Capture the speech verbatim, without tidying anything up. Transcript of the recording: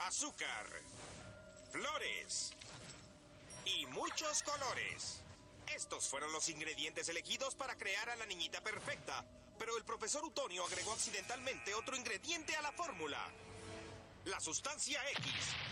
azúcar, flores y muchos colores. Estos fueron los ingredientes elegidos para crear a la niñita perfecta, pero el profesor Utonio agregó accidentalmente otro ingrediente a la fórmula: la sustancia X.